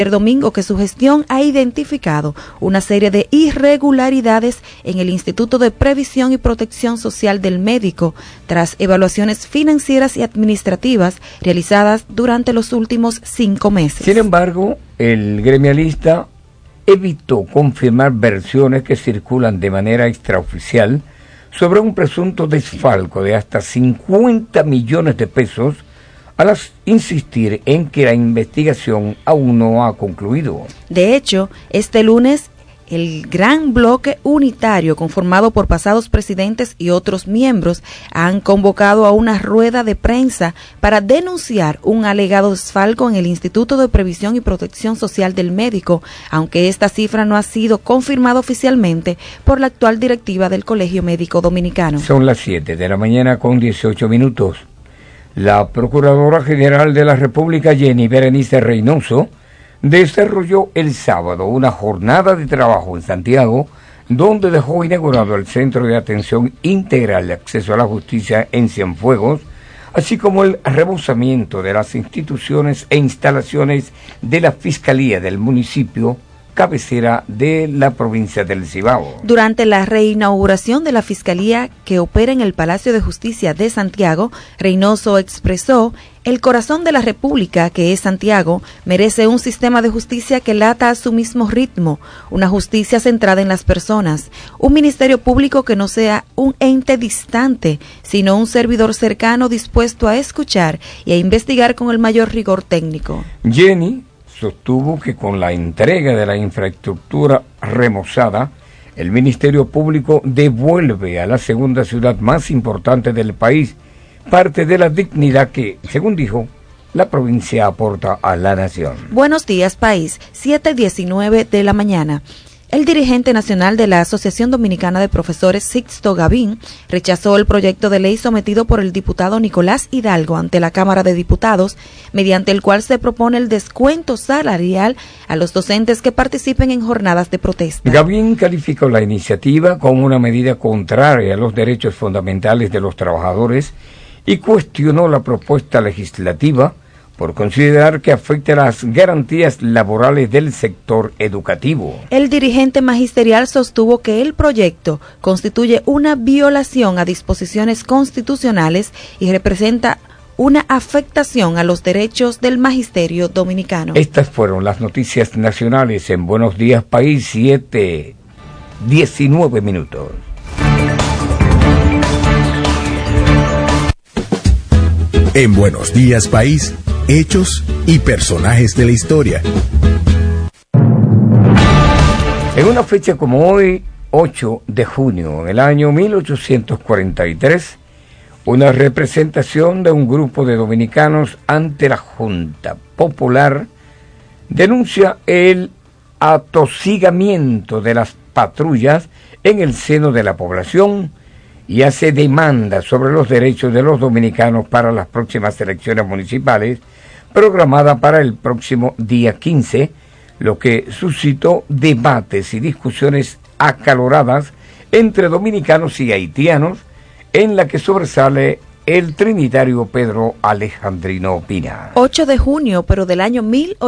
domingo que su gestión ha identificado una serie de irregularidades en el Instituto de Previsión y Protección Social del Médico tras evaluaciones financieras y administrativas realizadas durante los últimos 5 meses. Sin embargo, el gremialista evitó confirmar versiones que circulan de manera extraoficial sobre un presunto desfalco de hasta 50 millones de pesos, al insistir en que la investigación aún no ha concluido. De hecho, este lunes, el gran bloque unitario conformado por pasados presidentes y otros miembros han convocado a una rueda de prensa para denunciar un alegado desfalco en el Instituto de Previsión y Protección Social del Médico, aunque esta cifra no ha sido confirmada oficialmente por la actual directiva del Colegio Médico Dominicano. Son las 7 de la mañana con 18 minutos. La Procuradora General de la República, Jenny Berenice Reynoso, desarrolló el sábado una jornada de trabajo en Santiago, donde dejó inaugurado el Centro de Atención Integral de Acceso a la Justicia en Cienfuegos, así como el rebosamiento de las instituciones e instalaciones de la Fiscalía del municipio, cabecera de la provincia del Cibao. Durante la reinauguración de la Fiscalía que opera en el Palacio de Justicia de Santiago, Reynoso expresó: el corazón de la República, que es Santiago, merece un sistema de justicia que lata a su mismo ritmo, una justicia centrada en las personas, un ministerio público que no sea un ente distante, sino un servidor cercano dispuesto a escuchar y a investigar con el mayor rigor técnico. Jenny sostuvo que con la entrega de la infraestructura remozada, el Ministerio Público devuelve a la segunda ciudad más importante del país parte de la dignidad que, según dijo, la provincia aporta a la nación. Buenos días, país. 7:19 de la mañana. El dirigente nacional de la Asociación Dominicana de Profesores, Sixto Gavín, rechazó el proyecto de ley sometido por el diputado Nicolás Hidalgo ante la Cámara de Diputados, mediante el cual se propone el descuento salarial a los docentes que participen en jornadas de protesta. Gavín calificó la iniciativa como una medida contraria a los derechos fundamentales de los trabajadores y cuestionó la propuesta legislativa por considerar que afecta las garantías laborales del sector educativo. El dirigente magisterial sostuvo que el proyecto constituye una violación a disposiciones constitucionales y representa una afectación a los derechos del magisterio dominicano. Estas fueron las noticias nacionales en Buenos Días País, 7:19 minutos. En Buenos Días País, hechos y personajes de la historia. En una fecha como hoy, 8 de junio, en el año 1843, una representación de un grupo de dominicanos ante la Junta Popular denuncia el atosigamiento de las patrullas en el seno de la población y hace demanda sobre los derechos de los dominicanos para las próximas elecciones municipales, programada para el próximo día 15, lo que suscitó debates y discusiones acaloradas entre dominicanos y haitianos, en la que sobresale el trinitario Pedro Alejandrino Pina. 8 de junio, pero del año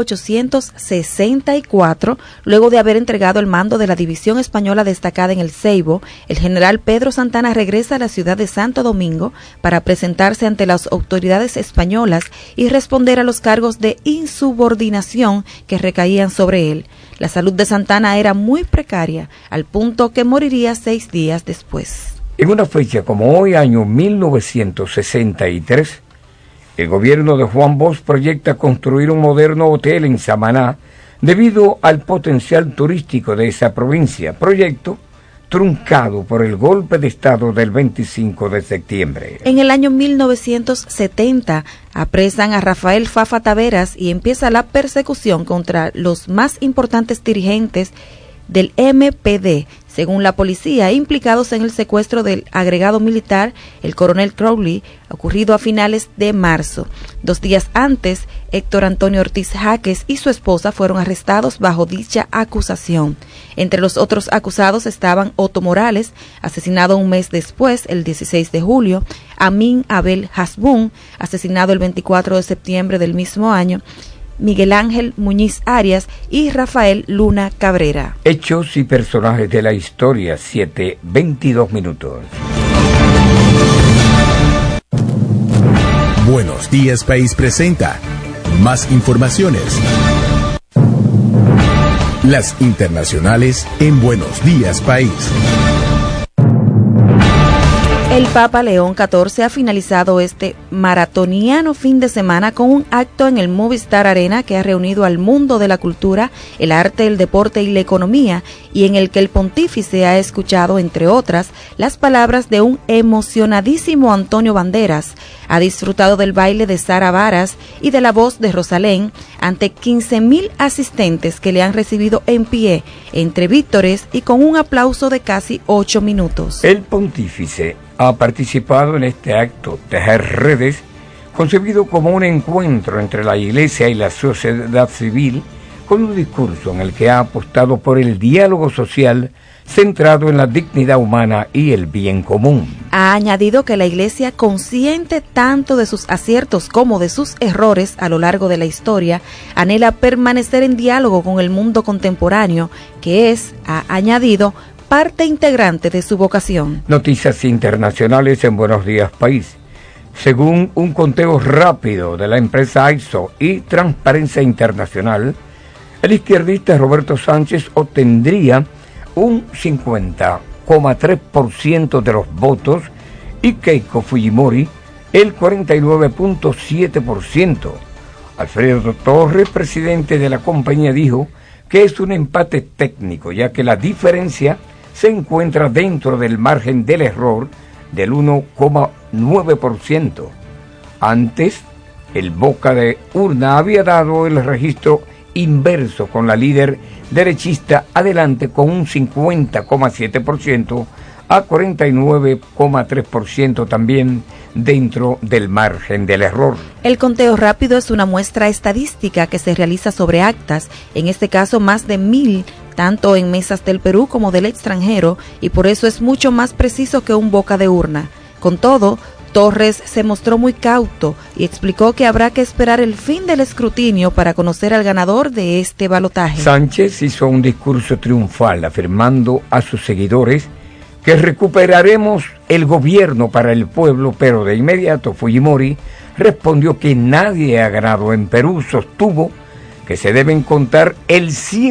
1864, luego de haber entregado el mando de la división española destacada en el Ceibo, el general Pedro Santana regresa a la ciudad de Santo Domingo para presentarse ante las autoridades españolas y responder a los cargos de insubordinación que recaían sobre él. La salud de Santana era muy precaria, al punto que moriría 6 días después. En una fecha como hoy, año 1963, el gobierno de Juan Bosch proyecta construir un moderno hotel en Samaná debido al potencial turístico de esa provincia, proyecto truncado por el golpe de Estado del 25 de septiembre. En el año 1970 apresan a Rafael Fafa Taveras y empieza la persecución contra los más importantes dirigentes del MPD, según la policía, implicados en el secuestro del agregado militar, el coronel Crowley, ocurrido a finales de marzo. 2 días antes, Héctor Antonio Ortiz Jaques y su esposa fueron arrestados bajo dicha acusación. Entre los otros acusados estaban Otto Morales, asesinado un mes después, el 16 de julio, Amin Abel Hasbun, asesinado el 24 de septiembre del mismo año, Miguel Ángel Muñiz Arias y Rafael Luna Cabrera. Hechos y personajes de la historia, 7:22 minutos. Buenos Días País presenta más informaciones. Las internacionales en Buenos Días País. El Papa León XIV ha finalizado este maratoniano fin de semana con un acto en el Movistar Arena que ha reunido al mundo de la cultura, el arte, el deporte y la economía, y en el que el pontífice ha escuchado, entre otras, las palabras de un emocionadísimo Antonio Banderas, ha disfrutado del baile de Sara Varas y de la voz de Rosalén ante 15,000 asistentes que le han recibido en pie, entre vítores y con un aplauso de casi 8 minutos. El pontífice ha participado en este acto Tejer Redes, concebido como un encuentro entre la Iglesia y la sociedad civil, con un discurso en el que ha apostado por el diálogo social centrado en la dignidad humana y el bien común. Ha añadido que la Iglesia, consciente tanto de sus aciertos como de sus errores a lo largo de la historia, anhela permanecer en diálogo con el mundo contemporáneo, que es, ha añadido, parte integrante de su vocación. Noticias internacionales en Buenos Días País. Según un conteo rápido de la empresa ISO y Transparencia Internacional, el izquierdista Roberto Sánchez obtendría un 50,3% de los votos y Keiko Fujimori el 49,7%. Alfredo Torres, presidente de la compañía, dijo que es un empate técnico, ya que la diferencia se encuentra dentro del margen del error del 1,9%. Antes, el Boca de Urna había dado el registro inverso con la líder derechista adelante con un 50,7% a 49,3% también dentro del margen del error. El conteo rápido es una muestra estadística que se realiza sobre actas, en este caso más de 1,000, tanto en mesas del Perú como del extranjero, y por eso es mucho más preciso que un boca de urna. Con todo, Torres se mostró muy cauto y explicó que habrá que esperar el fin del escrutinio para conocer al ganador de este balotaje. Sánchez hizo un discurso triunfal afirmando a sus seguidores que recuperaremos el gobierno para el pueblo, pero de inmediato Fujimori respondió que nadie ha ganado en Perú, sostuvo que se deben contar el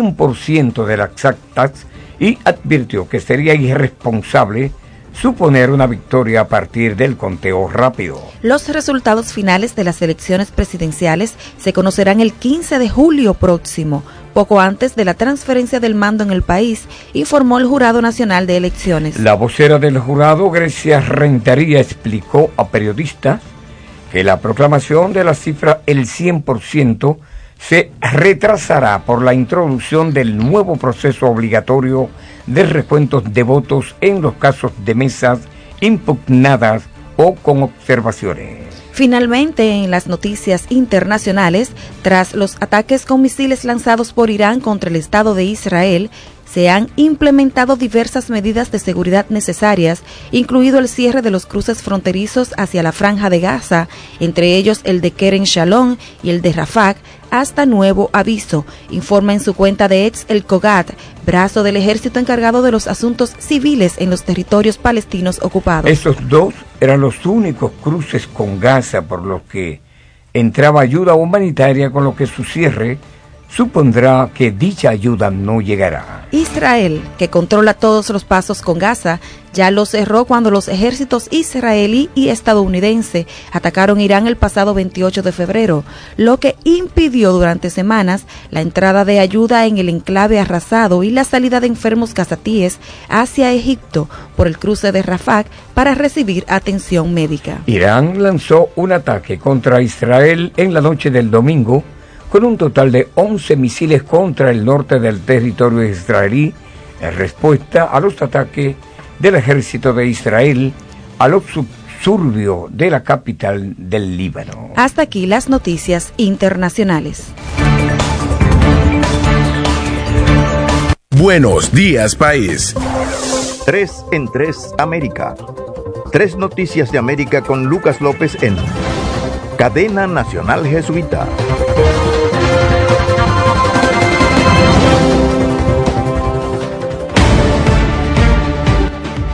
100% de las actas y advirtió que sería irresponsable suponer una victoria a partir del conteo rápido. Los resultados finales de las elecciones presidenciales se conocerán el 15 de julio próximo, poco antes de la transferencia del mando en el país, informó el Jurado Nacional de Elecciones. La vocera del jurado, Grecia Rentería, explicó a periodistas que la proclamación de la cifra el 100% se retrasará por la introducción del nuevo proceso obligatorio de recuentos de votos en los casos de mesas impugnadas o con observaciones. Finalmente, en las noticias internacionales, tras los ataques con misiles lanzados por Irán contra el Estado de Israel, se han implementado diversas medidas de seguridad necesarias, incluido el cierre de los cruces fronterizos hacia la Franja de Gaza, entre ellos el de Kerem Shalom y el de Rafah, hasta nuevo aviso, informa en su cuenta de Ex el Kogat, brazo del ejército encargado de los asuntos civiles en los territorios palestinos ocupados. Esos dos eran los únicos cruces con Gaza por los que entraba ayuda humanitaria, con lo que su cierre supondrá que dicha ayuda no llegará. Israel, que controla todos los pasos con Gaza, ya lo cerró cuando los ejércitos israelí y estadounidense atacaron Irán el pasado 28 de febrero, lo que impidió durante semanas la entrada de ayuda en el enclave arrasado y la salida de enfermos gazatíes hacia Egipto por el cruce de Rafah para recibir atención médica. Irán lanzó un ataque contra Israel en la noche del domingo, con un total de 11 misiles contra el norte del territorio israelí, en respuesta a los ataques del ejército de Israel a los subsurbios de la capital del Líbano. Hasta aquí las noticias internacionales. Buenos días, país. 3 en 3 América. 3 noticias de América con Lucas López en Cadena Nacional Jesuita.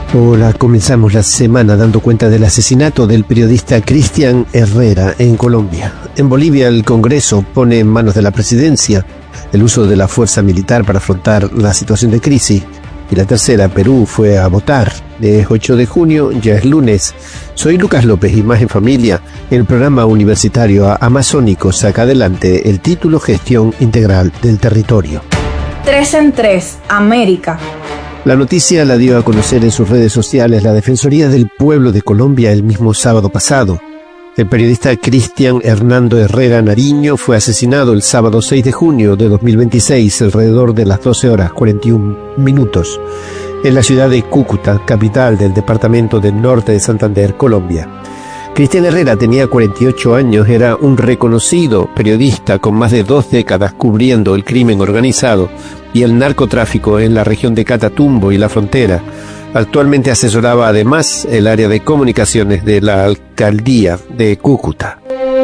Hola, comenzamos la semana dando cuenta del asesinato del periodista Cristian Herrera en Colombia. En Bolivia, el Congreso pone en manos de la presidencia el uso de la fuerza militar para afrontar la situación de crisis. Y la tercera, Perú, fue a votar. Es 8 de junio, ya es lunes. Soy Lucas López y Más en Familia. El programa universitario amazónico saca adelante el título Gestión Integral del Territorio. 3 en 3, América. La noticia la dio a conocer en sus redes sociales la Defensoría del Pueblo de Colombia el mismo sábado pasado. El periodista Cristian Hernando Herrera Nariño fue asesinado el sábado 6 de junio de 2026, alrededor de las 12 horas 41 minutos, en la ciudad de Cúcuta, capital del departamento del norte de Santander, Colombia. Cristian Herrera tenía 48 años, era un reconocido periodista con más de 2 décadas cubriendo el crimen organizado y el narcotráfico en la región de Catatumbo y la frontera. Actualmente asesoraba además el área de comunicaciones de la alcaldía de Cúcuta.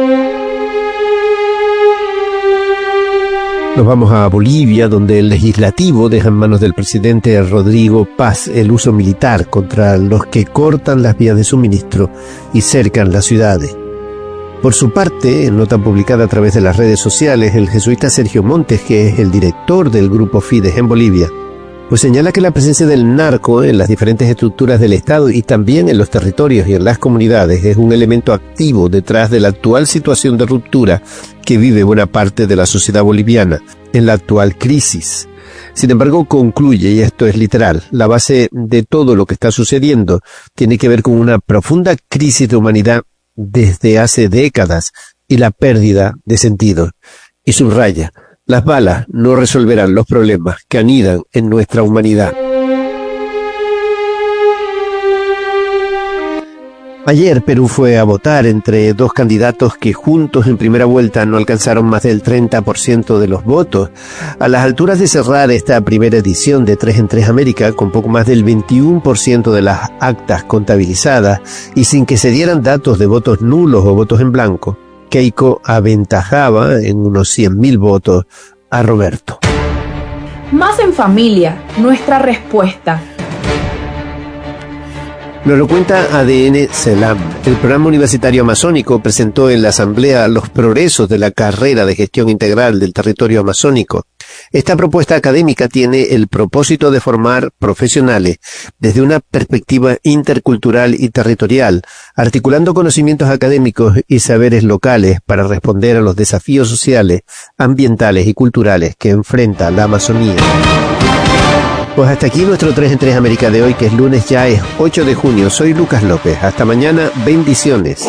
Nos vamos a Bolivia, donde el legislativo deja en manos del presidente Rodrigo Paz el uso militar contra los que cortan las vías de suministro y cercan las ciudades. Por su parte, en nota publicada a través de las redes sociales, el jesuita Sergio Montes, que es el director del grupo Fides en Bolivia, pues señala que la presencia del narco en las diferentes estructuras del Estado y también en los territorios y en las comunidades es un elemento activo detrás de la actual situación de ruptura que vive buena parte de la sociedad boliviana en la actual crisis. Sin embargo, concluye, y esto es literal, la base de todo lo que está sucediendo tiene que ver con una profunda crisis de humanidad desde hace décadas y la pérdida de sentido. Y subraya, las balas no resolverán los problemas que anidan en nuestra humanidad. Ayer Perú fue a votar entre dos candidatos que juntos en primera vuelta no alcanzaron más del 30% de los votos. A las alturas de cerrar esta primera edición de 3 en 3 América, con poco más del 21% de las actas contabilizadas y sin que se dieran datos de votos nulos o votos en blanco, Keiko aventajaba en unos 100.000 votos a Roberto. Más en Familia, nuestra respuesta. Nos lo cuenta ADN CELAM. El programa universitario amazónico presentó en la asamblea los progresos de la carrera de gestión integral del territorio amazónico. Esta propuesta académica tiene el propósito de formar profesionales desde una perspectiva intercultural y territorial, articulando conocimientos académicos y saberes locales para responder a los desafíos sociales, ambientales y culturales que enfrenta la Amazonía. Pues hasta aquí nuestro 3 en 3 América de hoy, que es lunes, ya es 8 de junio. Soy Lucas López. Hasta mañana. Bendiciones.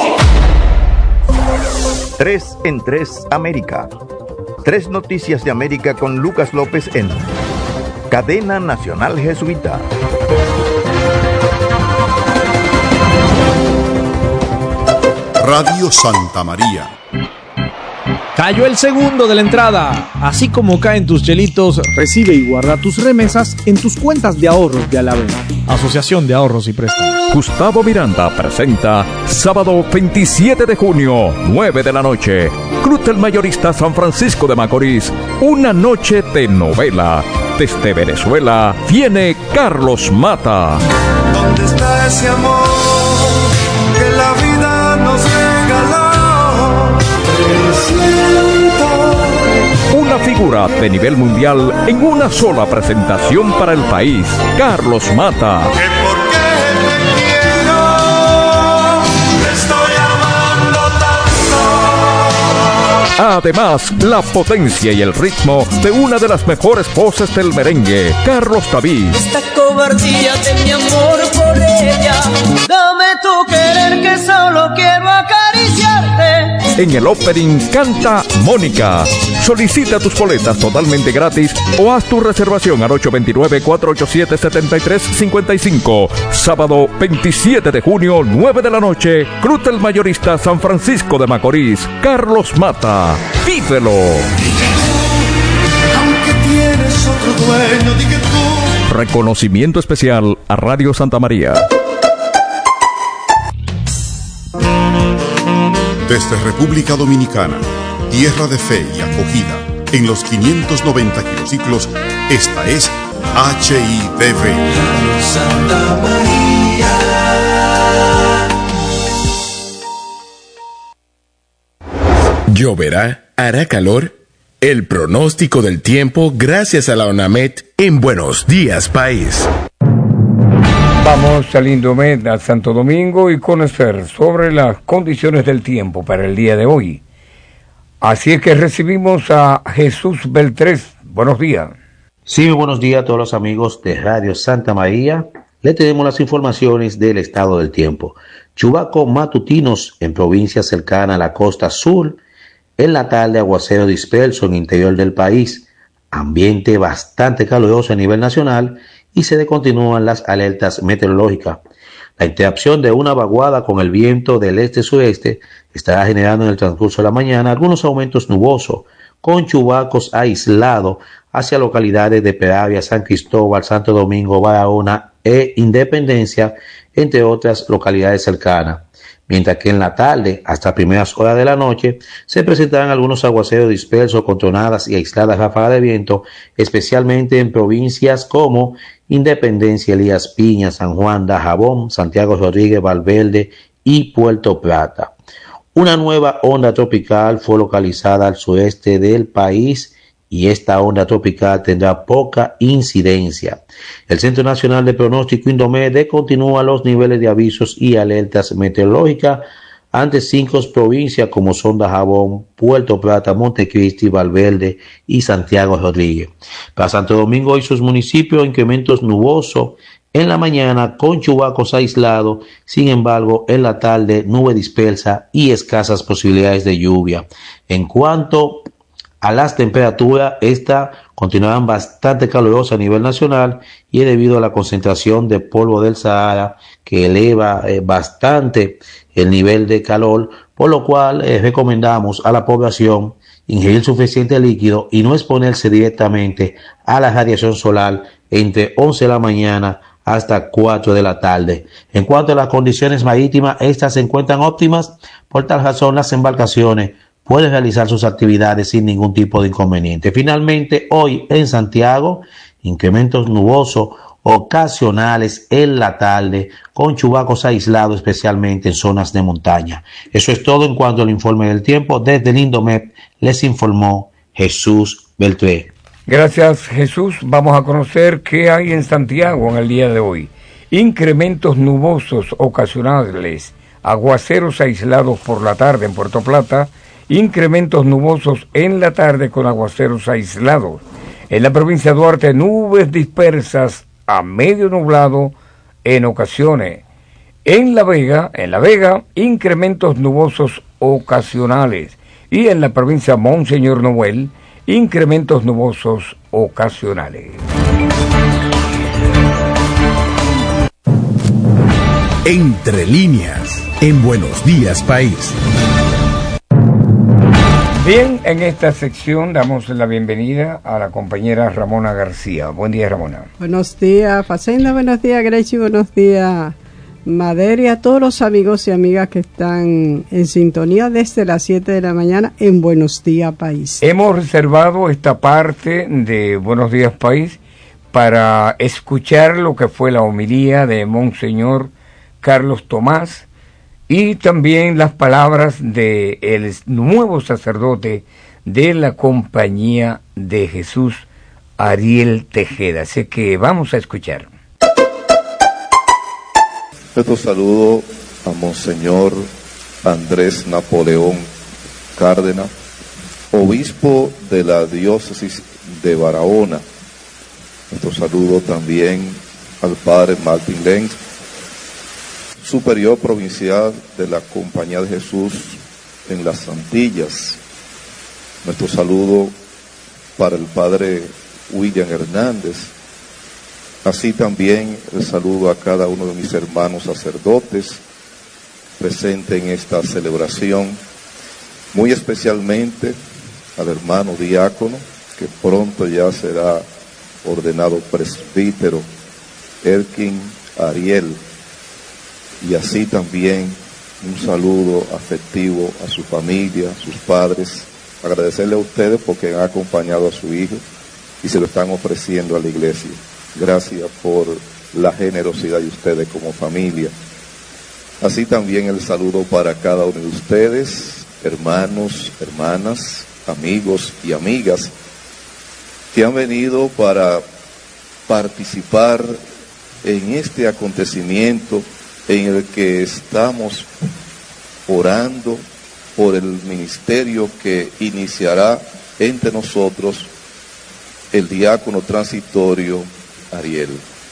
3 en 3 América. 3 noticias de América con Lucas López en Cadena Nacional Jesuita. Radio Santa María. Cayó el segundo de la entrada. Así como caen tus chelitos, recibe y guarda tus remesas en tus cuentas de ahorros de Alavés. Asociación de Ahorros y Préstamos. Gustavo Miranda presenta sábado 27 de junio, 9 de la noche. Club del Mayorista San Francisco de Macorís. Una noche de novela. Desde Venezuela viene Carlos Mata. ¿Dónde está ese amor que la vida nos regaló? Una figura de nivel mundial en una sola presentación para el país. Carlos Mata. Que porque te quiero, te estoy amando tanto. Además, la potencia y el ritmo de una de las mejores voces del merengue, Carlos David. Esta cobardía de mi amor por ella, dame tu querer que solo quiero acariciarte. En el opening canta Mónica. Solicita tus boletas totalmente gratis o haz tu reservación al 829-487-7355. Sábado 27 de junio, 9 de la noche, Cruz del Mayorista San Francisco de Macorís. Carlos Mata. Vívelo. Aunque tienes otro dueño, di que tú. Reconocimiento especial a Radio Santa María. Desde República Dominicana, tierra de fe y acogida, en los 590 kilociclos, esta es HITV. Santa María. ¿Lloverá? ¿Hará calor? El pronóstico del tiempo gracias a la ONAMED en Buenos Días País. Vamos al Indomed a Santo Domingo y conocer sobre las condiciones del tiempo para el día de hoy. Así es que recibimos a Jesús Beltrés. Buenos días. Sí, muy buenos días a todos los amigos de Radio Santa María. Le tenemos las informaciones del estado del tiempo. Chubascos matutinos en provincias cercanas a la costa sur. En la tarde, aguacero disperso en el interior del país. Ambiente bastante caluroso a nivel nacional y se continúan las alertas meteorológicas. La interacción de una vaguada con el viento del este-sureste estará generando en el transcurso de la mañana algunos aumentos nubosos, con chubascos aislados hacia localidades de Peravia, San Cristóbal, Santo Domingo, Barahona e Independencia, entre otras localidades cercanas. Mientras que en la tarde, hasta primeras horas de la noche, se presentarán algunos aguaceros dispersos con tronadas y aisladas ráfagas de viento, especialmente en provincias como Independencia, Elías Piña, San Juan, Dajabón, Santiago Rodríguez, Valverde y Puerto Plata. Una nueva onda tropical fue localizada al sureste del país y esta onda tropical tendrá poca incidencia. El Centro Nacional de Pronóstico Indomed continúa los niveles de avisos y alertas meteorológicas ante 5 provincias como son Dajabón, Puerto Plata, Montecristi, Valverde y Santiago Rodríguez. Para Santo Domingo y sus municipios, incrementos nubosos en la mañana con chubascos aislados, sin embargo en la tarde nube dispersa y escasas posibilidades de lluvia. En cuanto a las temperaturas, estas continuarán bastante calurosas a nivel nacional y es debido a la concentración de polvo del Sahara que eleva bastante el nivel de calor, por lo cual recomendamos a la población ingerir suficiente líquido y no exponerse directamente a la radiación solar entre 11 de la mañana hasta 4 de la tarde. En cuanto a las condiciones marítimas, estas se encuentran óptimas, por tal razón las embarcaciones pueden realizar sus actividades sin ningún tipo de inconveniente. Finalmente, hoy en Santiago, incrementos nubosos ocasionales en la tarde, con chubascos aislados, especialmente en zonas de montaña. Eso es todo en cuanto al informe del tiempo. Desde el Indomed les informó Jesús Beltré. Gracias, Jesús. Vamos a conocer qué hay en Santiago en el día de hoy. Incrementos nubosos ocasionales, aguaceros aislados por la tarde en Puerto Plata, incrementos nubosos en la tarde con aguaceros aislados. En la provincia de Duarte, nubes dispersas a medio nublado en ocasiones. En La Vega, incrementos nubosos ocasionales. Y en la provincia de Monseñor Noel, incrementos nubosos ocasionales. Entre líneas, en Buenos Días País. Bien, en esta sección damos la bienvenida a la compañera Ramona García. Buen día, Ramona. Buenos días, Facenda, buenos días, Grechi, buenos días, Madera, y a todos los amigos y amigas que están en sintonía desde las 7 de la mañana en Buenos Días País. Hemos reservado esta parte de Buenos Días País para escuchar lo que fue la homilía de Monseñor Carlos Tomás, y también las palabras de el nuevo sacerdote de la Compañía de Jesús, Ariel Tejeda. Así que vamos a escuchar. Nuestro saludo a Monseñor Andrés Napoleón Cárdenas, obispo de la diócesis de Barahona. Nuestro saludo también al padre Martín Lenz, superior provincial de la Compañía de Jesús en las Antillas. Nuestro saludo para el padre William Hernández. Así también el saludo a cada uno de mis hermanos sacerdotes presentes en esta celebración, muy especialmente al hermano diácono, que pronto ya será ordenado presbítero, Erkin Ariel. Y así también un saludo afectivo a su familia, a sus padres. Agradecerle a ustedes porque han acompañado a su hijo y se lo están ofreciendo a la iglesia. Gracias por la generosidad de ustedes como familia. Así también el saludo para cada uno de ustedes, hermanos, hermanas, amigos y amigas que han venido para participar en este acontecimiento en el que estamos orando por el ministerio que iniciará entre nosotros el diácono transitorio Ariel.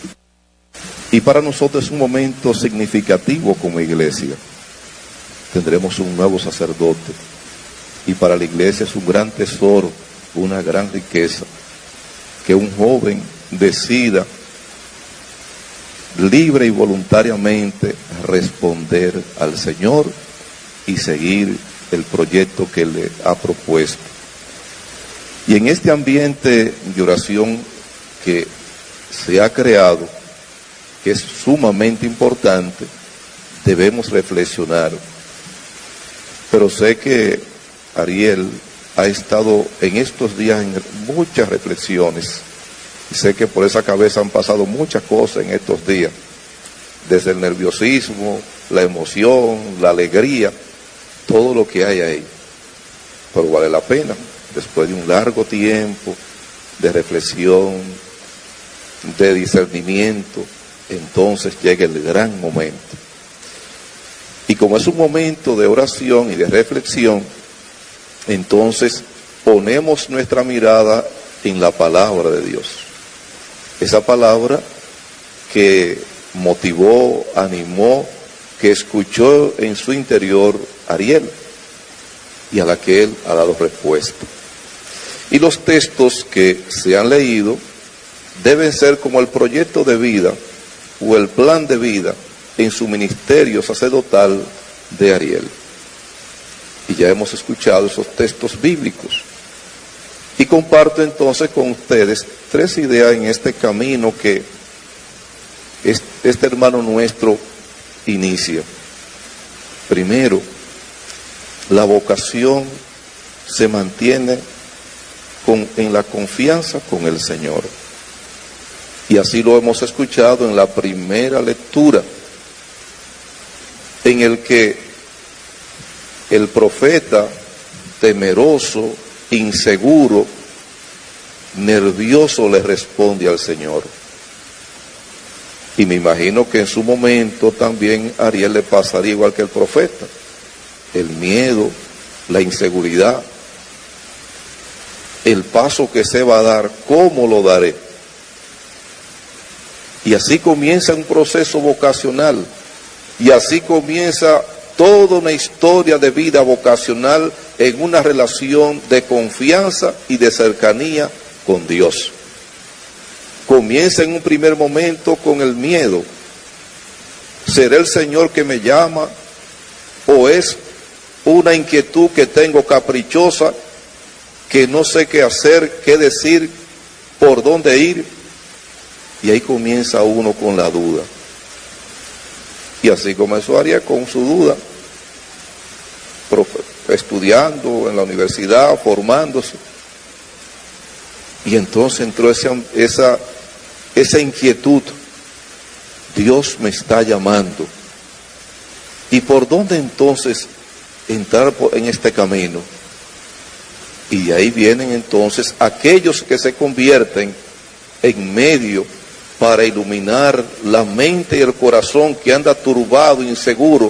Y para nosotros es un momento significativo como iglesia. Tendremos un nuevo sacerdote y para la iglesia es un gran tesoro, una gran riqueza, que un joven decida libre y voluntariamente responder al Señor y seguir el proyecto que le ha propuesto. Y en este ambiente de oración que se ha creado, que es sumamente importante, debemos reflexionar. Pero sé que Ariel ha estado en estos días en muchas reflexiones. Y sé que por esa cabeza han pasado muchas cosas en estos días. Desde el nerviosismo, la emoción, la alegría, todo lo que hay ahí. Pero vale la pena, después de un largo tiempo de reflexión, de discernimiento, entonces llega el gran momento. Y como es un momento de oración y de reflexión, entonces ponemos nuestra mirada en la palabra de Dios. Esa palabra que motivó, animó, que escuchó en su interior Ariel y a la que él ha dado respuesta. Y los textos que se han leído deben ser como el proyecto de vida o el plan de vida en su ministerio sacerdotal de Ariel. Y ya hemos escuchado esos textos bíblicos. Y comparto entonces con ustedes 3 ideas en este camino que este hermano nuestro inicia. Primero, la vocación se mantiene en la confianza con el Señor. Y así lo hemos escuchado en la primera lectura, en el que el profeta, temeroso, inseguro, nervioso, le responde al Señor. Y me imagino que en su momento también a Ariel le pasaría igual que el profeta. El miedo, la inseguridad, el paso que se va a dar, ¿cómo lo daré? Y así comienza un proceso vocacional. Y así comienza toda una historia de vida vocacional en una relación de confianza y de cercanía con Dios. Comienza en un primer momento con el miedo. ¿Será el Señor que me llama? ¿O es una inquietud que tengo caprichosa, que no sé qué hacer, qué decir, por dónde ir? Y ahí comienza uno con la duda. Y así comenzó Ariel con su duda, estudiando en la universidad, formándose. Y entonces entró esa inquietud. Dios me está llamando. ¿Y por dónde entonces entrar en este camino? Y de ahí vienen entonces aquellos que se convierten en medio para iluminar la mente y el corazón que anda turbado, inseguro,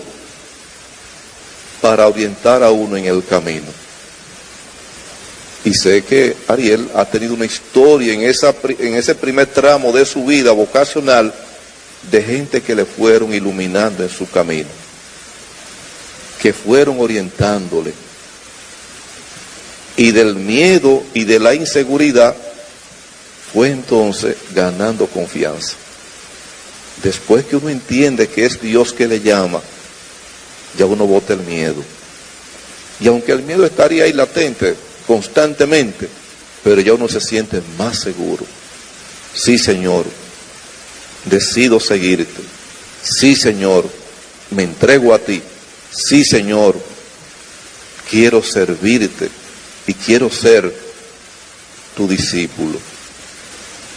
para orientar a uno en el camino. Y sé que Ariel ha tenido una historia en ese primer tramo de su vida vocacional de gente que le fueron iluminando en su camino, que fueron orientándole. Y del miedo y de la inseguridad fue entonces ganando confianza. Después que uno entiende que es Dios que le llama, ya uno bota el miedo. Y aunque el miedo estaría ahí latente constantemente, pero ya uno se siente más seguro. Sí, Señor, decido seguirte. Sí, Señor, me entrego a ti. Sí, Señor, quiero servirte y quiero ser tu discípulo.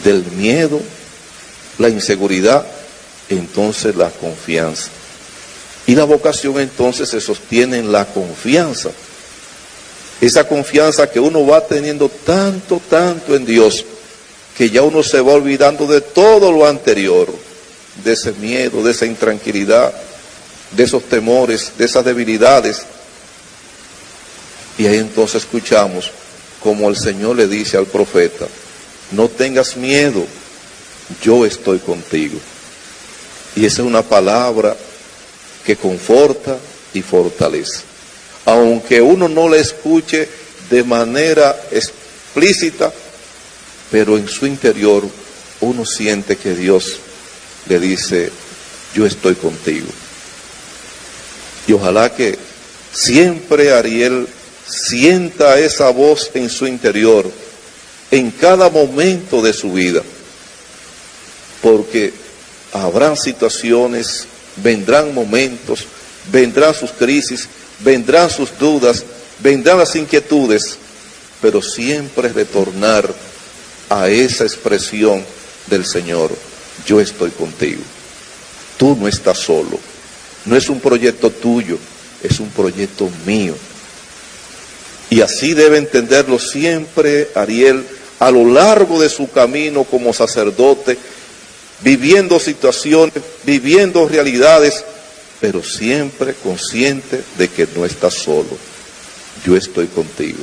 del miedo, la inseguridad, entonces la confianza. Y la vocación entonces se sostiene en la confianza. Esa confianza que uno va teniendo tanto en Dios, que ya uno se va olvidando de todo lo anterior, de ese miedo, de esa intranquilidad, de esos temores, de esas debilidades. Y ahí entonces escuchamos como el Señor le dice al profeta: no tengas miedo, yo estoy contigo. Y esa es una palabra que conforta y fortalece. Aunque uno no la escuche de manera explícita, pero en su interior uno siente que Dios le dice: yo estoy contigo. Y ojalá que siempre Ariel sienta esa voz en su interior, en cada momento de su vida, porque habrán situaciones, vendrán momentos, vendrán sus crisis, vendrán sus dudas, vendrán las inquietudes, pero siempre retornar a esa expresión del Señor: yo estoy contigo. Tú no estás solo. No es un proyecto tuyo, es un proyecto mío. Y así debe entenderlo siempre Ariel a lo largo de su camino como sacerdote, viviendo situaciones, viviendo realidades, pero siempre consciente de que no está solo. Yo estoy contigo.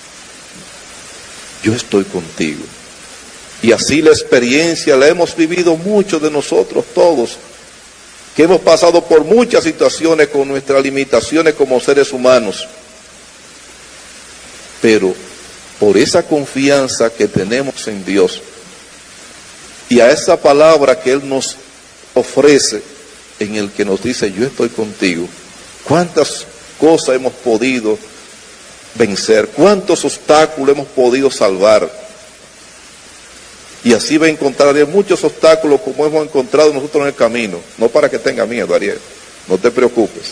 Yo estoy contigo. Y así la experiencia la hemos vivido muchos de nosotros, todos, que hemos pasado por muchas situaciones con nuestras limitaciones como seres humanos. Pero por esa confianza que tenemos en Dios y a esa palabra que Él nos ofrece, en el que nos dice: yo estoy contigo, cuántas cosas hemos podido vencer, cuántos obstáculos hemos podido salvar. Y así va a encontrar muchos obstáculos como hemos encontrado nosotros en el camino. No para que tenga miedo, Ariel, no te preocupes.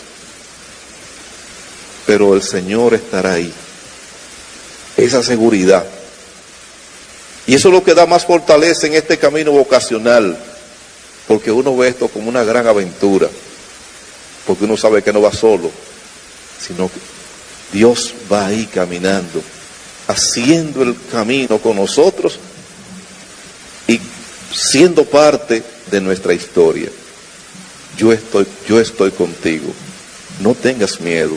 Pero el Señor estará ahí. Esa seguridad. Y eso es lo que da más fortaleza en este camino vocacional, porque uno ve esto como una gran aventura, porque uno sabe que no va solo, sino que Dios va ahí caminando, haciendo el camino con nosotros y siendo parte de nuestra historia. Yo estoy contigo, no tengas miedo.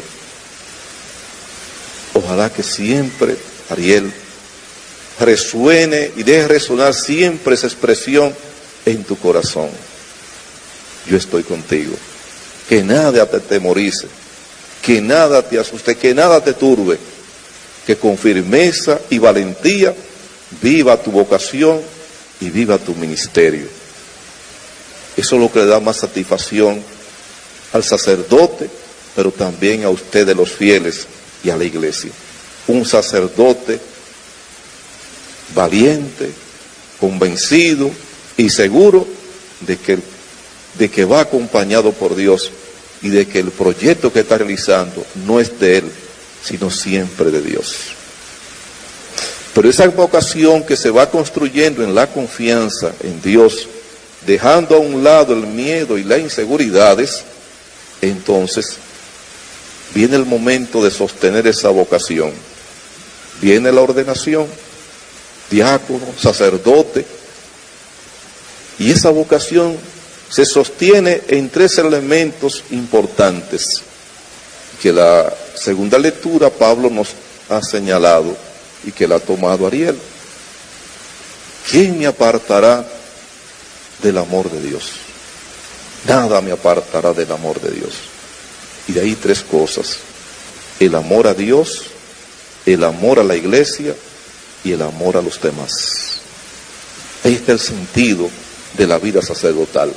Ojalá que siempre, Ariel, resuene y deje resonar siempre esa expresión en tu corazón: yo estoy contigo. Que nada te atemorice, que nada te asuste, que nada te turbe, que con firmeza y valentía viva tu vocación y viva tu ministerio. Eso es lo que le da más satisfacción al sacerdote, pero también a ustedes los fieles y a la iglesia. Un sacerdote valiente, convencido y seguro de que va acompañado por Dios y de que el proyecto que está realizando no es de él, sino siempre de Dios. Pero esa vocación que se va construyendo en la confianza en Dios, dejando a un lado el miedo y las inseguridades, entonces viene el momento de sostener esa vocación. Viene la ordenación, diácono, sacerdote, y esa vocación se sostiene en tres elementos importantes que la segunda lectura Pablo nos ha señalado y que la ha tomado Ariel. ¿Quién me apartará del amor de Dios? Nada me apartará del amor de Dios. Y de ahí tres cosas: el amor a Dios, el amor a la iglesia y el amor a los demás. Ahí está el sentido de la vida sacerdotal.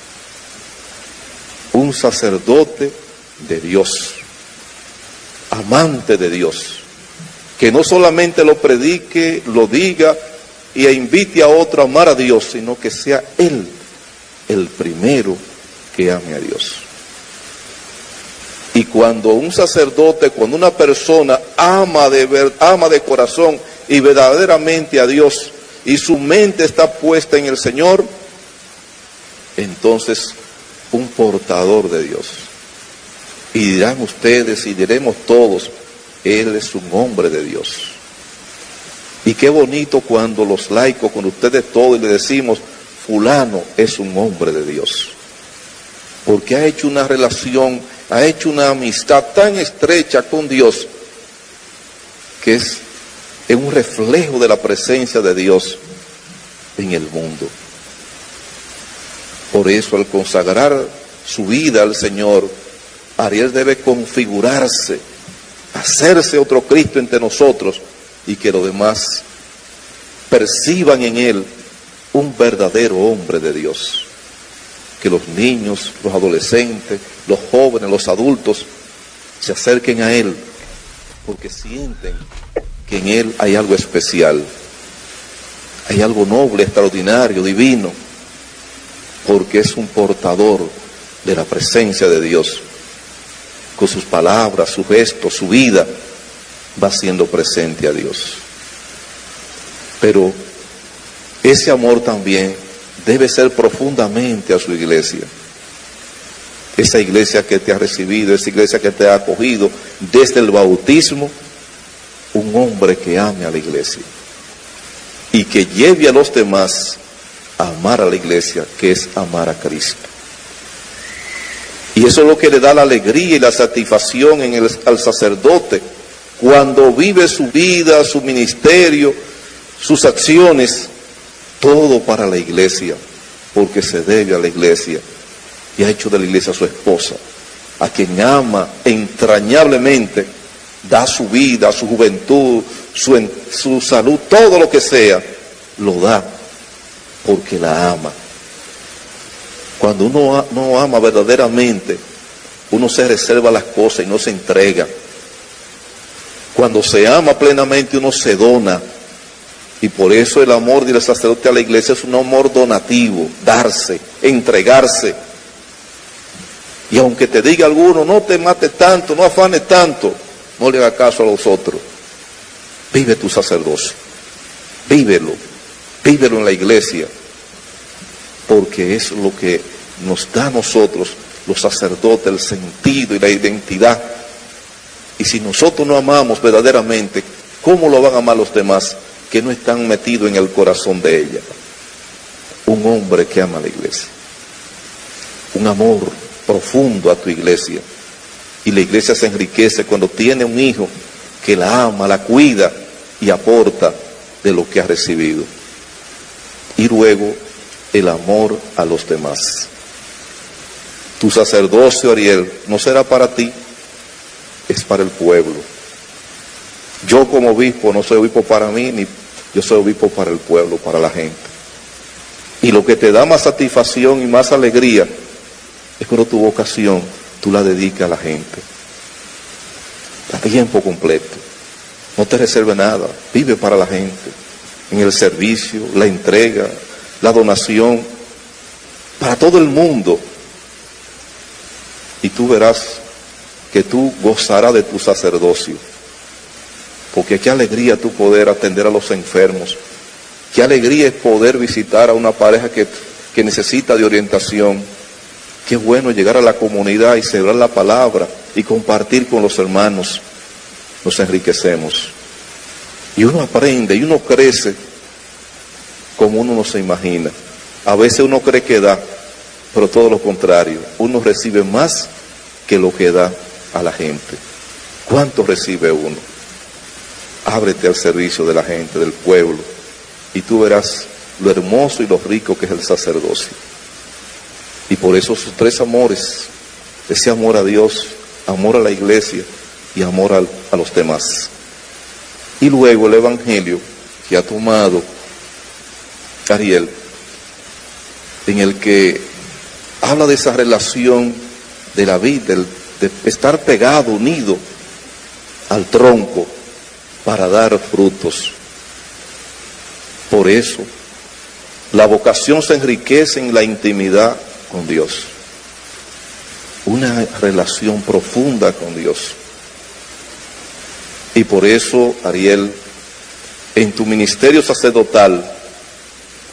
Un sacerdote de Dios, amante de Dios, que no solamente lo predique, lo diga y invite a otro a amar a Dios, sino que sea él el primero que ame a Dios. Y cuando un sacerdote, cuando una persona ama de corazón y verdaderamente a Dios y su mente está puesta en el Señor, entonces un portador de Dios. Y dirán ustedes y diremos todos, él es un hombre de Dios. Y qué bonito cuando los laicos, con ustedes todos, le decimos, fulano es un hombre de Dios. Porque ha hecho una relación, ha hecho una amistad tan estrecha con Dios, que es un reflejo de la presencia de Dios en el mundo. Por eso, al consagrar su vida al Señor, Ariel debe configurarse, hacerse otro Cristo entre nosotros, y que los demás perciban en él un verdadero hombre de Dios. Que los niños, los adolescentes, los jóvenes, los adultos se acerquen a él porque sienten que en él hay algo especial, hay algo noble, extraordinario, divino, porque es un portador de la presencia de Dios. Con sus palabras, sus gestos, su vida, va siendo presente a Dios. Pero ese amor también debe ser profundamente a su iglesia. Esa iglesia que te ha recibido, esa iglesia que te ha acogido desde el bautismo, un hombre que ame a la iglesia y que lleve a los demás a amar a la iglesia, que es amar a Cristo. Y eso es lo que le da la alegría y la satisfacción al sacerdote, cuando vive su vida, su ministerio, sus acciones, todo para la iglesia, porque se debe a la iglesia y ha hecho de la iglesia su esposa, a quien ama entrañablemente, da su vida, su juventud, su salud, todo lo que sea, lo da porque la ama. Cuando uno no ama verdaderamente, uno se reserva las cosas y no se entrega. Cuando se ama plenamente, uno se dona. Y por eso el amor del sacerdote a la iglesia es un amor donativo, darse, entregarse. Y aunque te diga alguno, no te mates tanto, no afanes tanto, no le hagas caso a los otros. Vive tu sacerdocio, vívelo en la iglesia, porque es lo que nos da a nosotros, los sacerdotes, el sentido y la identidad. Y si nosotros no amamos verdaderamente, ¿cómo lo van a amar los demás que no están metidos en el corazón de ella? Un hombre que ama a la iglesia, un amor profundo a tu iglesia, y la iglesia se enriquece cuando tiene un hijo que la ama, la cuida y aporta de lo que ha recibido. Y luego el amor a los demás. Tu sacerdocio, Ariel, no será para ti, es para el pueblo. Yo como obispo no soy obispo para mí, ni yo soy obispo para el pueblo, para la gente. Y lo que te da más satisfacción y más alegría es cuando tu vocación tú la dedicas a la gente, a tiempo completo. No te reserves nada, vive para la gente, en el servicio, la entrega, la donación, para todo el mundo. Y tú verás que tú gozarás de tu sacerdocio. Porque qué alegría tú poder atender a los enfermos. Qué alegría es poder visitar a una pareja que necesita de orientación. Qué bueno llegar a la comunidad y celebrar la palabra y compartir con los hermanos. Nos enriquecemos. Y uno aprende y uno crece como uno no se imagina. A veces uno cree que da, pero todo lo contrario. Uno recibe más que lo que da a la gente. ¿Cuánto recibe uno? Ábrete al servicio de la gente, del pueblo, y tú verás lo hermoso y lo rico que es el sacerdocio. Y por eso sus tres amores, ese amor a Dios, amor a la iglesia y amor a los demás. Y luego el Evangelio que ha tomado Ariel, en el que habla de esa relación de la vida, de estar pegado, unido al tronco para dar frutos. Por eso, la vocación se enriquece en la intimidad con Dios. Una relación profunda con Dios. Y por eso, Ariel, en tu ministerio sacerdotal,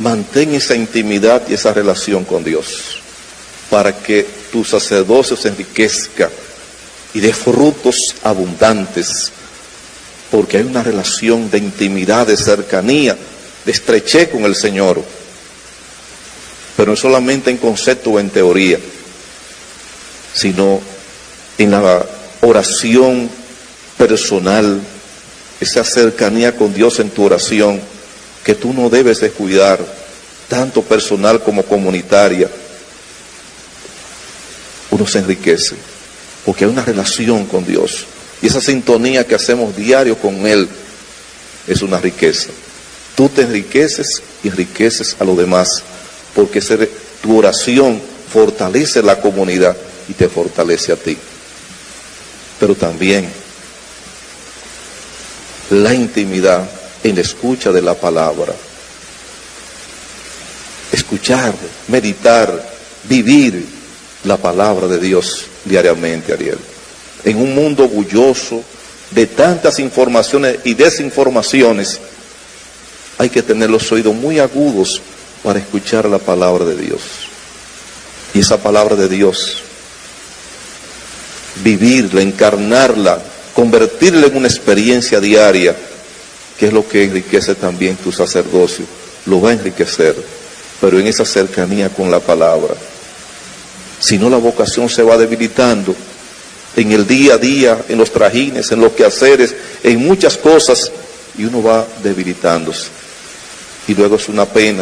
mantén esa intimidad y esa relación con Dios, para que tu sacerdocio se enriquezca y dé frutos abundantes, porque hay una relación de intimidad, de cercanía, de estrechez con el Señor, pero no solamente en concepto o en teoría, sino en la oración personal, esa cercanía con Dios en tu oración, que tú no debes descuidar, tanto personal como comunitaria. Uno se enriquece, porque hay una relación con Dios, y esa sintonía que hacemos diario con Él es una riqueza. Tú te enriqueces y enriqueces a los demás, porque tu oración fortalece la comunidad y te fortalece a ti. Pero también la intimidad en la escucha de la palabra. Escuchar, meditar, vivir la palabra de Dios diariamente, Ariel. En un mundo bulloso de tantas informaciones y desinformaciones, hay que tener los oídos muy agudos para escuchar la palabra de Dios. Y esa palabra de Dios, vivirla, encarnarla, convertirla en una experiencia diaria, que es lo que enriquece también tu sacerdocio. Lo va a enriquecer, pero en esa cercanía con la palabra. Si no, la vocación se va debilitando en el día a día, en los trajines, en los quehaceres, en muchas cosas, y uno va debilitándose. Y luego es una pena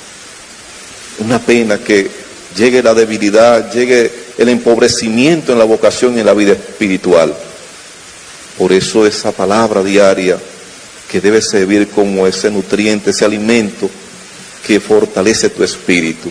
que llegue la debilidad, llegue el empobrecimiento en la vocación y en la vida espiritual. Por eso esa palabra diaria que debe servir como ese nutriente, ese alimento que fortalece tu espíritu.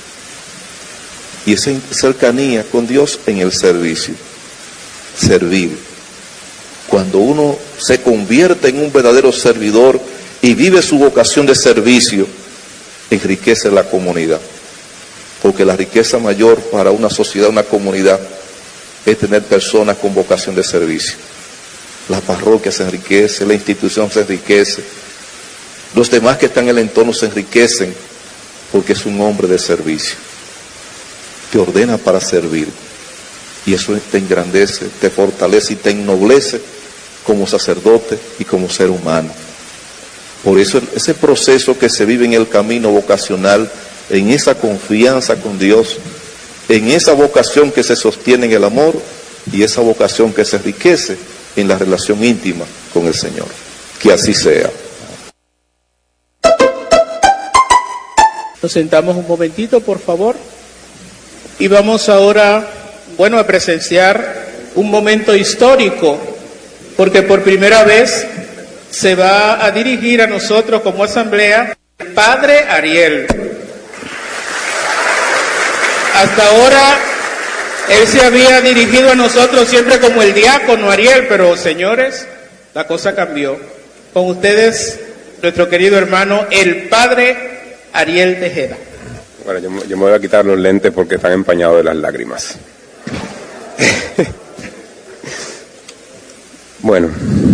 Y esa cercanía con Dios en el servicio. Servir. Cuando uno se convierte en un verdadero servidor y vive su vocación de servicio, enriquece la comunidad. Porque la riqueza mayor para una sociedad, una comunidad, es tener personas con vocación de servicio. La parroquia se enriquece, la institución se enriquece, los demás que están en el entorno se enriquecen, porque es un hombre de servicio. Te ordena para servir, y eso te engrandece, te fortalece y te ennoblece como sacerdote y como ser humano. Por eso ese proceso que se vive en el camino vocacional, en esa confianza con Dios, en esa vocación que se sostiene en el amor, y esa vocación que se enriquece en la relación íntima con el Señor. Que así sea. Nos sentamos un momentito, por favor, y vamos ahora, a presenciar un momento histórico, porque por primera vez se va a dirigir a nosotros como asamblea el Padre Ariel. Hasta ahora él se había dirigido a nosotros siempre como el diácono Ariel, pero señores, la cosa cambió. Con ustedes, nuestro querido hermano, el Padre Ariel Tejeda. Bueno, yo me voy a quitar los lentes porque están empañados de las lágrimas. Bueno,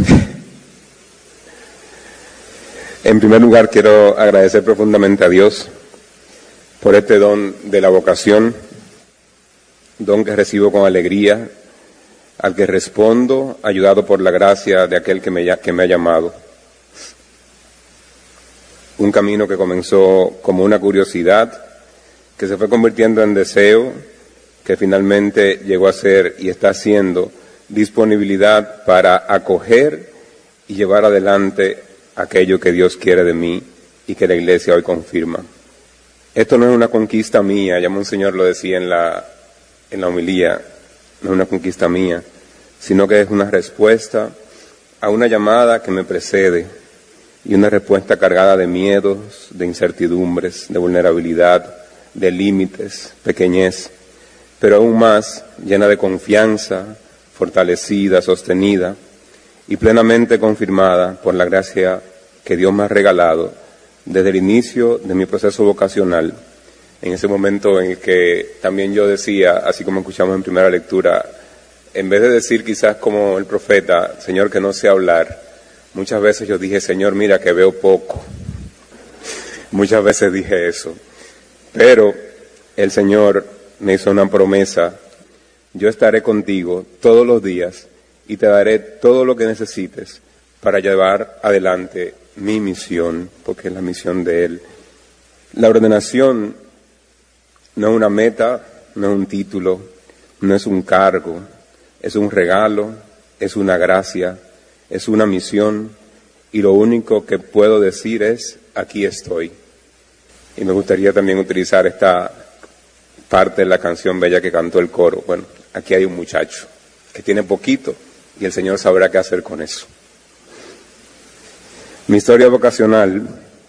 en primer lugar quiero agradecer profundamente a Dios por este don de la vocación, don que recibo con alegría, al que respondo, ayudado por la gracia de aquel que me ha llamado. Un camino que comenzó como una curiosidad, que se fue convirtiendo en deseo, que finalmente llegó a ser y está siendo disponibilidad para acoger y llevar adelante aquello que Dios quiere de mí y que la Iglesia hoy confirma. Esto no es una conquista mía, ya Monseñor lo decía en la homilía, no es una conquista mía, sino que es una respuesta a una llamada que me precede, y una respuesta cargada de miedos, de incertidumbres, de vulnerabilidad, de límites, pequeñez, pero aún más llena de confianza, fortalecida, sostenida y plenamente confirmada por la gracia que Dios me ha regalado desde el inicio de mi proceso vocacional, en ese momento en el que también yo decía, así como escuchamos en primera lectura, en vez de decir quizás como el profeta, Señor, que no sé hablar, muchas veces yo dije, Señor, mira que veo poco. Muchas veces dije eso, pero el Señor me hizo una promesa: yo estaré contigo todos los días y te daré todo lo que necesites para llevar adelante mi misión, porque es la misión de Él. La ordenación no es una meta, no es un título, no es un cargo, es un regalo, es una gracia, es una misión, y lo único que puedo decir es: aquí estoy. Y me gustaría también utilizar esta parte de la canción bella que cantó el coro. Bueno, aquí hay un muchacho que tiene poquito y el Señor sabrá qué hacer con eso. Mi historia vocacional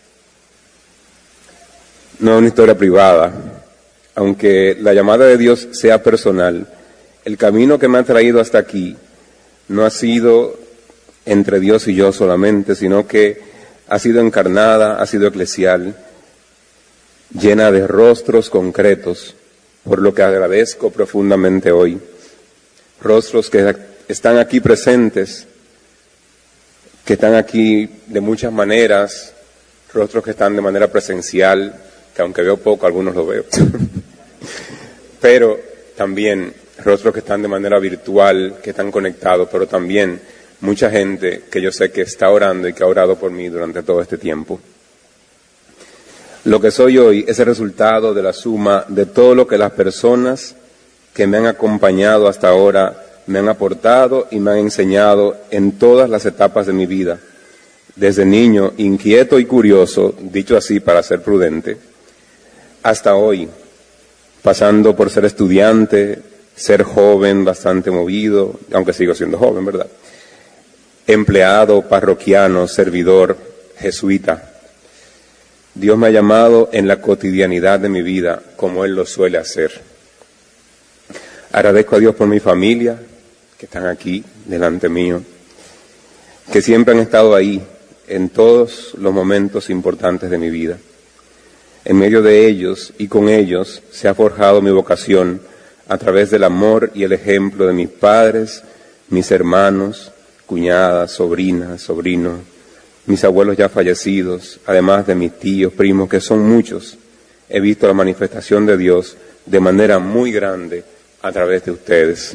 no es una historia privada. Aunque la llamada de Dios sea personal, el camino que me ha traído hasta aquí no ha sido entre Dios y yo solamente, sino que ha sido encarnada, ha sido eclesial, llena de rostros concretos, por lo que agradezco profundamente hoy. Rostros que están aquí presentes, que están aquí de muchas maneras, rostros que están de manera presencial, que aunque veo poco, algunos lo veo, pero también rostros que están de manera virtual, que están conectados, pero también mucha gente que yo sé que está orando y que ha orado por mí durante todo este tiempo. Lo que soy hoy es el resultado de la suma de todo lo que las personas que me han acompañado hasta ahora me han aportado y me han enseñado en todas las etapas de mi vida. Desde niño, inquieto y curioso, dicho así para ser prudente, hasta hoy, pasando por ser estudiante, ser joven, bastante movido, aunque sigo siendo joven, ¿verdad? Empleado, parroquiano, servidor, jesuita. Dios me ha llamado en la cotidianidad de mi vida, como Él lo suele hacer. Agradezco a Dios por mi familia, que están aquí, delante mío, que siempre han estado ahí, en todos los momentos importantes de mi vida. En medio de ellos y con ellos se ha forjado mi vocación a través del amor y el ejemplo de mis padres, mis hermanos, cuñadas, sobrinas, sobrinos, mis abuelos ya fallecidos, además de mis tíos, primos, que son muchos. He visto la manifestación de Dios de manera muy grande a través de ustedes.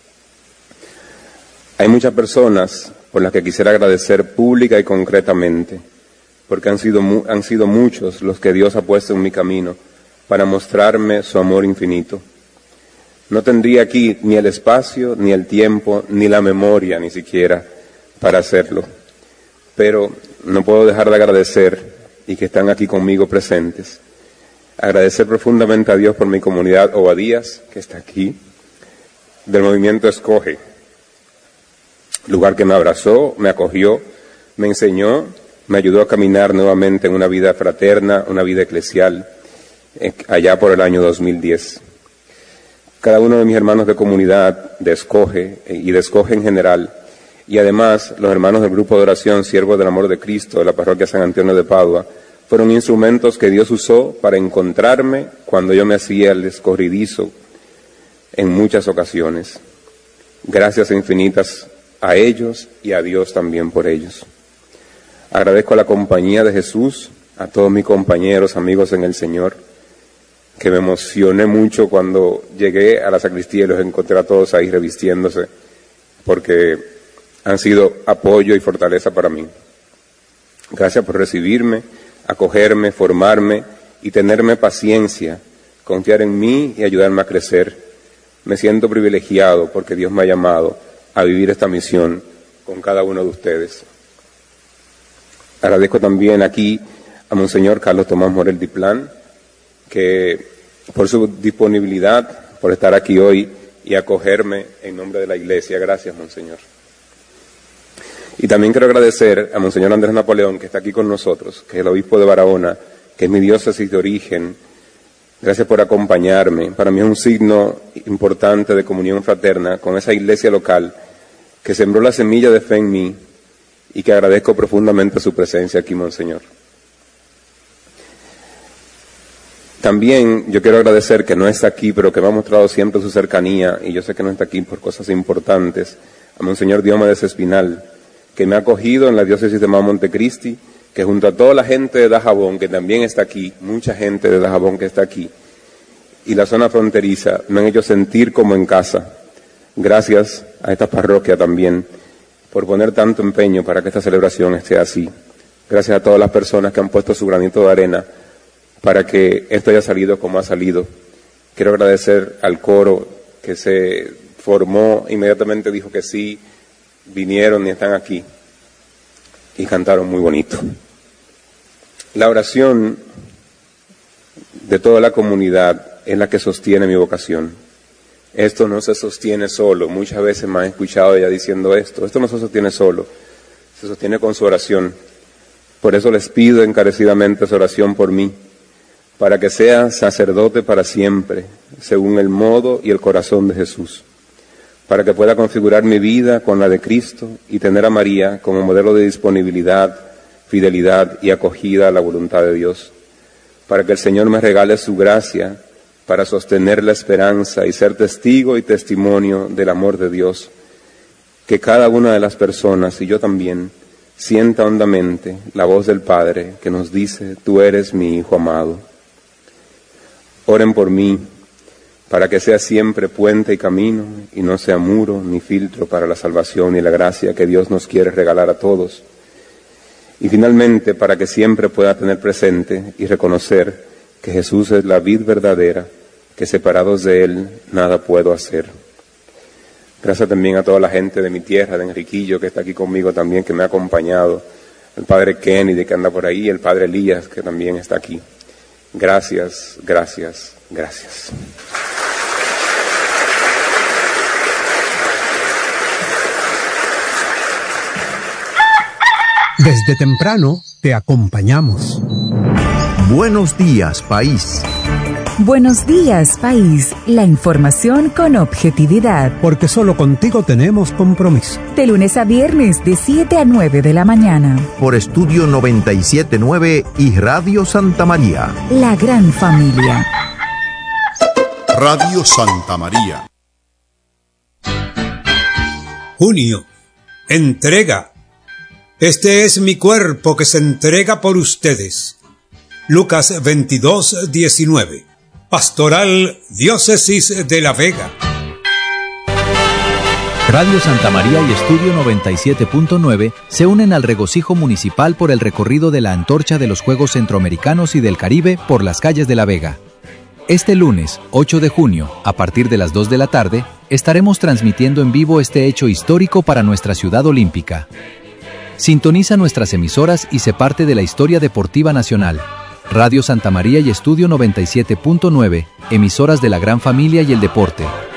Hay muchas personas por las que quisiera agradecer pública y concretamente, porque han sido muchos los que Dios ha puesto en mi camino para mostrarme su amor infinito. No tendría aquí ni el espacio, ni el tiempo, ni la memoria, ni siquiera, para hacerlo. Pero no puedo dejar de agradecer, y que están aquí conmigo presentes, agradecer profundamente a Dios por mi comunidad Obadías, que está aquí, del movimiento Escoge, lugar que me abrazó, me acogió, me enseñó, me ayudó a caminar nuevamente en una vida fraterna, una vida eclesial, allá por el año 2010. Cada uno de mis hermanos de comunidad, de Escoge y de Escoge en general, y además los hermanos del grupo de oración Siervos del Amor de Cristo de la parroquia San Antonio de Padua, fueron instrumentos que Dios usó para encontrarme cuando yo me hacía el escorridizo en muchas ocasiones. Gracias infinitas a ellos y a Dios también por ellos. Agradezco a la compañía de Jesús, a todos mis compañeros, amigos en el Señor, que me emocioné mucho cuando llegué a la sacristía y los encontré a todos ahí revistiéndose, porque han sido apoyo y fortaleza para mí. Gracias por recibirme, acogerme, formarme y tenerme paciencia, confiar en mí y ayudarme a crecer. Me siento privilegiado porque Dios me ha llamado a vivir esta misión con cada uno de ustedes. Agradezco también aquí a Monseñor Carlos Tomás Morel Diplán, que por su disponibilidad, por estar aquí hoy y acogerme en nombre de la Iglesia. Gracias, Monseñor. Y también quiero agradecer a Monseñor Andrés Napoleón, que está aquí con nosotros, que es el obispo de Barahona, que es mi diócesis de origen. Gracias por acompañarme. Para mí es un signo importante de comunión fraterna con esa iglesia local que sembró la semilla de fe en mí y que agradezco profundamente su presencia aquí, Monseñor. También yo quiero agradecer que no está aquí, pero que me ha mostrado siempre su cercanía, y yo sé que no está aquí por cosas importantes, a Monseñor Diomedes Espinal, que me ha acogido en la diócesis de Montecristi, que junto a toda la gente de Dajabón, que también está aquí, mucha gente de Dajabón que está aquí, y la zona fronteriza, me han hecho sentir como en casa. Gracias a esta parroquia también por poner tanto empeño para que esta celebración esté así. Gracias a todas las personas que han puesto su granito de arena para que esto haya salido como ha salido. Quiero agradecer al coro que se formó, inmediatamente dijo que sí, vinieron y están aquí y cantaron muy bonito. La oración de toda la comunidad es la que sostiene mi vocación. Esto no se sostiene solo. Muchas veces me han escuchado ya diciendo esto. Esto no se sostiene solo, se sostiene con su oración. Por eso les pido encarecidamente su oración por mí, para que sea sacerdote para siempre, según el modo y el corazón de Jesús, para que pueda configurar mi vida con la de Cristo y tener a María como modelo de disponibilidad, fidelidad y acogida a la voluntad de Dios, para que el Señor me regale su gracia para sostener la esperanza y ser testigo y testimonio del amor de Dios, que cada una de las personas, y yo también, sienta hondamente la voz del Padre que nos dice: tú eres mi Hijo amado. Oren por mí, para que sea siempre puente y camino, y no sea muro ni filtro para la salvación y la gracia que Dios nos quiere regalar a todos. Y finalmente, para que siempre pueda tener presente y reconocer que Jesús es la vid verdadera, que separados de Él nada puedo hacer. Gracias también a toda la gente de mi tierra, de Enriquillo, que está aquí conmigo también, que me ha acompañado, el padre Kennedy, que anda por ahí, el padre Elías, que también está aquí. Gracias, gracias, gracias. Desde temprano te acompañamos. Buenos días, país. Buenos días, país. La información con objetividad. Porque solo contigo tenemos compromiso. De lunes a viernes, de 7 a 9 de la mañana. Por Estudio 97.9 y Radio Santa María. La gran familia. Radio Santa María. Junio. Entrega. Este es mi cuerpo que se entrega por ustedes. Lucas 22:19. Pastoral Diócesis de La Vega. Radio Santa María y Estudio 97.9 se unen al regocijo municipal por el recorrido de la antorcha de los Juegos Centroamericanos y del Caribe por las calles de La Vega. Este lunes, 8 de junio, a partir de las 2 de la tarde, estaremos transmitiendo en vivo este hecho histórico para nuestra ciudad olímpica. Sintoniza nuestras emisoras y sé parte de la historia deportiva nacional. Radio Santa María y Estudio 97.9, emisoras de la gran familia y el deporte.